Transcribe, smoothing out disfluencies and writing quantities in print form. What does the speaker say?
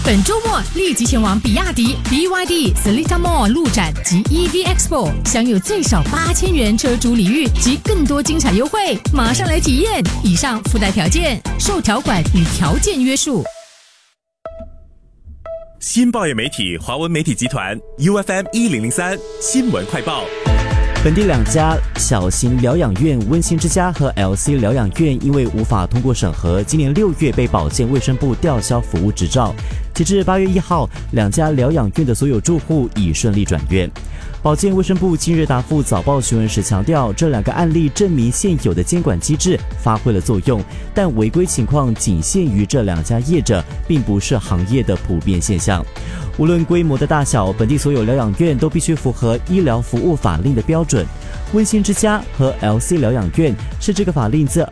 本周末立即前往比亚迪 BYD Seletar Mall 路展及 EV Expo， 享有最少8000元车主礼遇及更多精彩优惠，马上来体验！以上附带条件受条款与条件约束。 新报业媒体华文媒体集团 UFM 1003新闻快报。 本地2家小型疗养院温馨之家和 LC 疗养院因为无法通过审核，今年6月被保健卫生部吊销服务执照。截至8月1号，2家疗养院的所有住户已顺利转院。保健卫生部近日答复早报询问时强调，这2个案例证明现有的监管机制发挥了作用，但违规情况仅限于这2家业者，并不是行业的普遍现象。无论规模的大小，本地所有疗养院都必须符合医疗服务法令的标准。温馨之家和 LC 疗养院是这个法令自